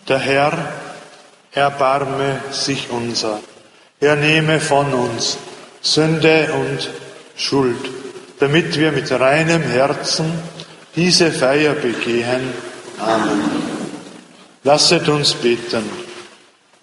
Der Herr erbarme sich unser. Er nehme von uns Sünde und Schuld, damit wir mit reinem Herzen diese Feier begehen. Amen. Lasset uns beten.